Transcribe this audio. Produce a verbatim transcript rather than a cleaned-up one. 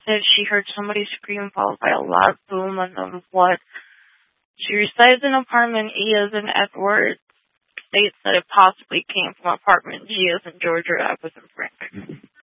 that she heard somebody scream followed by a loud boom, unknown of what. She resides in apartment E as in Edward. States that it possibly came from apartment G as in Georgia, F as in Frank.